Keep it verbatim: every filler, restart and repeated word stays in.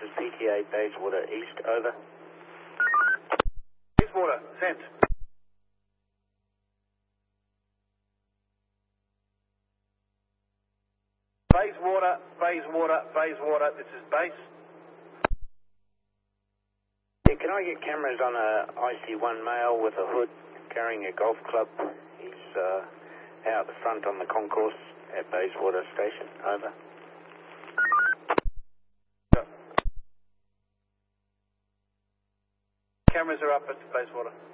is P T A Bayswater East, over. Bayswater, sent. Bayswater, Bayswater, Bayswater, this is base. Yeah, can I get cameras on a I C one male with a hood carrying a golf club? He's uh, out the front on the concourse at Bayswater Station, over. Cameras are up at Bayswater.